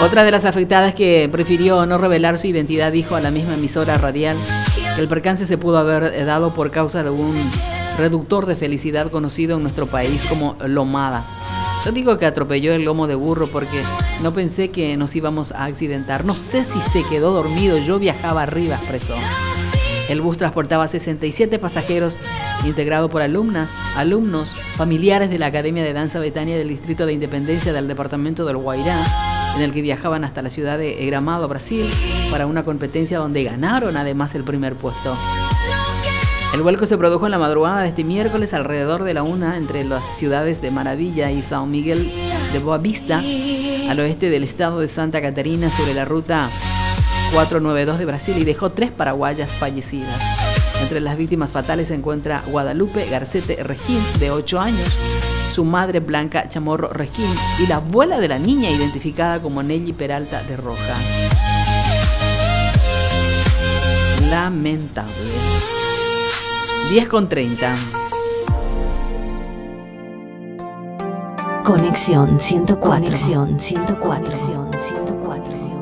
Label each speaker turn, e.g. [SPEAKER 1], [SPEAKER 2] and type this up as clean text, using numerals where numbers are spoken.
[SPEAKER 1] Otra de las afectadas que prefirió no revelar su identidad dijo a la misma emisora radial que el percance se pudo haber dado por causa de un reductor de felicidad conocido en nuestro país como lomada. Yo digo que atropelló el lomo de burro porque no pensé que nos íbamos a accidentar. No sé si se quedó dormido, yo viajaba arriba, expresó. El bus transportaba 67 pasajeros, integrado por alumnos, familiares de la Academia de Danza Betania del Distrito de Independencia del Departamento del Guairá, en el que viajaban hasta la ciudad de Gramado, Brasil, para una competencia donde ganaron además el primer puesto. El vuelco se produjo en la madrugada de este miércoles alrededor de la 1 entre las ciudades de Maravilla y São Miguel de Boa Vista, al oeste del estado de Santa Catarina, sobre la ruta 492 de Brasil, y dejó 3 paraguayas fallecidas. Entre las víctimas fatales se encuentra Guadalupe Garcete Regín, de 8 años, su madre Blanca Chamorro Regín y la abuela de la niña, identificada como Nelly Peralta de Rojas. Lamentable. 10:30.
[SPEAKER 2] Conexión 104. Conexión 104.